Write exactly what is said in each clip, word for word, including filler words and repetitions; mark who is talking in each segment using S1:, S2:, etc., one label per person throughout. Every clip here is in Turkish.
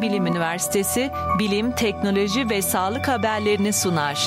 S1: Bilim Üniversitesi bilim, teknoloji ve sağlık haberlerini sunar.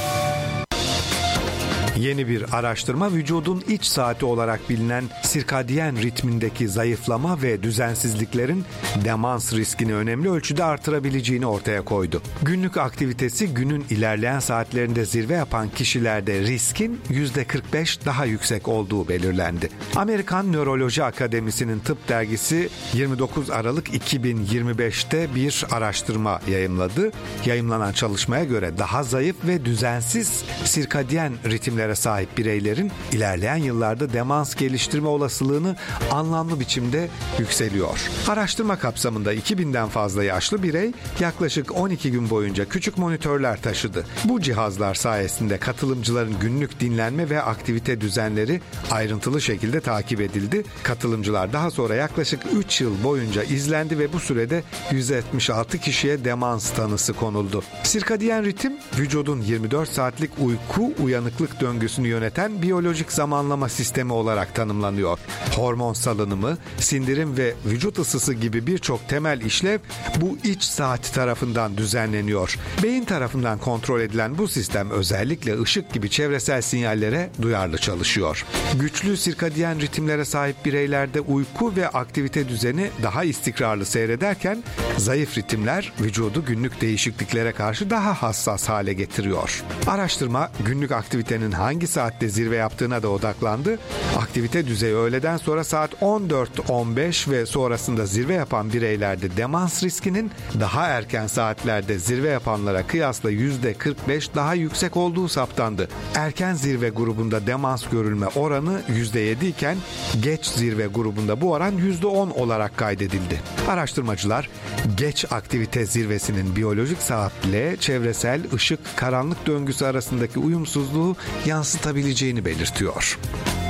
S2: Yeni bir araştırma vücudun iç saati olarak bilinen sirkadiyen ritmindeki zayıflama ve düzensizliklerin demans riskini önemli ölçüde artırabileceğini ortaya koydu. Günlük aktivitesi günün ilerleyen saatlerinde zirve yapan kişilerde riskin yüzde kırk beş daha yüksek olduğu belirlendi. Amerikan Nöroloji Akademisi'nin tıp dergisi yirmi dokuz Aralık iki bin yirmi beşte bir araştırma yayımladı. Yayımlanan çalışmaya göre daha zayıf ve düzensiz sirkadiyen ritimlere sahip bireylerin ilerleyen yıllarda demans geliştirme olasılığını anlamlı biçimde yükseliyor. Araştırma kapsamında iki binden fazla yaşlı birey yaklaşık on iki gün boyunca küçük monitörler taşıdı. Bu cihazlar sayesinde katılımcıların günlük dinlenme ve aktivite düzenleri ayrıntılı şekilde takip edildi. Katılımcılar daha sonra yaklaşık üç yıl boyunca izlendi ve bu sürede yüz yetmiş altı kişiye demans tanısı konuldu. Sirkadiyen ritim, vücudun yirmi dört saatlik uyku uyanıklık döngüsünü yöneten biyolojik zamanlama sistemi olarak tanımlanıyor. Hormon salınımı, sindirim ve vücut ısısı gibi birçok temel işlev bu iç saat tarafından düzenleniyor. Beyin tarafından kontrol edilen bu sistem özellikle ışık gibi çevresel sinyallere duyarlı çalışıyor. Güçlü sirkadiyen ritimlere sahip bireylerde uyku ve aktivite düzeni daha istikrarlı seyrederken zayıf ritimler vücudu günlük değişikliklere karşı daha hassas hale getiriyor. Araştırma günlük aktivitenin hangi saatte zirve yaptığına da odaklandı. Aktivite düzeyi öğleden sonra saat on dört on beş ve sonrasında zirve yapan bireylerde demans riskinin daha erken saatlerde zirve yapanlara kıyasla yüzde kırk beş daha yüksek olduğu saptandı. Erken zirve grubunda demans görülme oranı yüzde yedi iken geç zirve grubunda bu oran yüzde on olarak kaydedildi. Araştırmacılar geç aktivite zirvesinin biyolojik saatle çevresel ışık karanlık döngüsü arasındaki uyumsuzluğu yansıtabileceğini belirtiyor.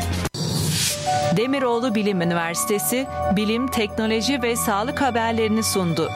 S1: Demiroğlu Bilim Üniversitesi bilim, teknoloji ve sağlık haberlerini sundu.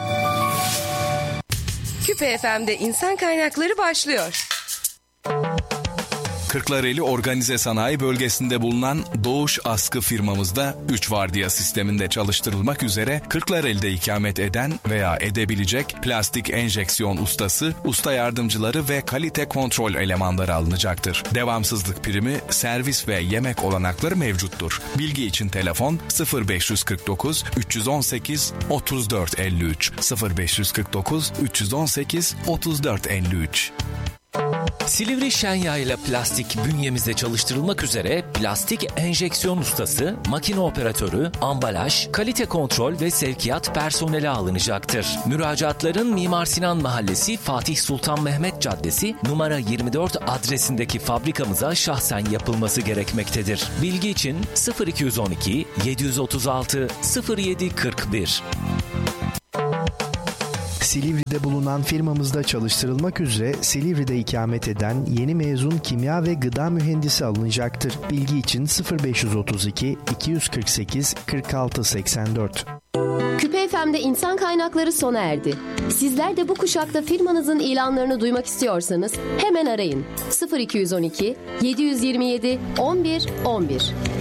S3: Küpe F M'de insan kaynakları başlıyor.
S4: Kırklareli Organize Sanayi Bölgesi'nde bulunan Doğuş Askı firmamızda üç vardiya sisteminde çalıştırılmak üzere Kırklareli'de ikamet eden veya edebilecek plastik enjeksiyon ustası, usta yardımcıları ve kalite kontrol elemanları alınacaktır. Devamsızlık primi, servis ve yemek olanakları mevcuttur. Bilgi için telefon sıfır beş kırk dokuz üç yüz on sekiz otuz dört elli üç sıfır beş kırk dokuz üç yüz on sekiz otuz dört elli üç.
S5: Silivri Şenyağ ile plastik bünyemizde çalıştırılmak üzere plastik enjeksiyon ustası, makine operatörü, ambalaj, kalite kontrol ve sevkiyat personeli alınacaktır. Müracaatların Mimar Sinan Mahallesi Fatih Sultan Mehmet Caddesi numara yirmi dört adresindeki fabrikamıza şahsen yapılması gerekmektedir. Bilgi için sıfır iki on iki yedi otuz altı sıfır yedi kırk bir.
S6: Silivri'de bulunan firmamızda çalıştırılmak üzere Silivri'de ikamet eden yeni mezun kimya ve gıda mühendisi alınacaktır. Bilgi için sıfır beş otuz iki iki kırk sekiz kırk altı seksen dört.
S7: Küpe F M'de insan kaynakları sona erdi. Sizler de bu kuşakta firmanızın ilanlarını duymak istiyorsanız hemen arayın. sıfır iki on iki yedi yirmi yedi on bir on bir.